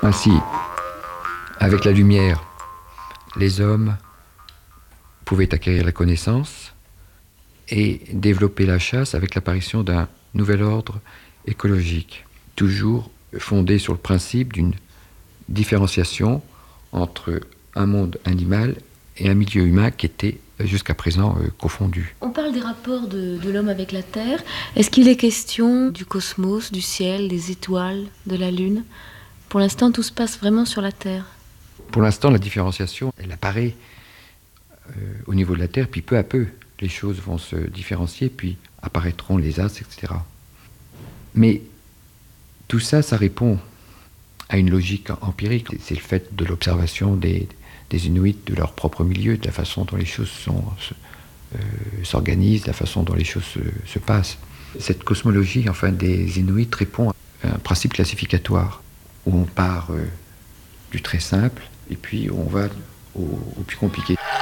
Ainsi, avec la lumière, les hommes pouvaient acquérir la connaissance et développer la chasse avec l'apparition d'un nouvel ordre écologique, toujours fondé sur le principe d'une différenciation entre un monde animal et un milieu humain qui était jusqu'à présent confondus. On parle des rapports de l'homme avec la Terre. Est-ce qu'il est question du cosmos, du ciel, des étoiles, de la Lune? Pour l'instant, tout se passe vraiment sur la Terre. Pour l'instant, la différenciation, elle apparaît au niveau de la Terre, puis peu à peu, les choses vont se différencier, puis apparaîtront les astres, etc. Mais tout ça, ça répond à une logique empirique. C'est le fait de l'observation des Inuits, de leur propre milieu, de la façon dont les choses s'organisent, de la façon dont les choses se passent. Cette cosmologie, enfin, des Inuits répond à un principe classificatoire, où on part du très simple, et puis on va au plus compliqué.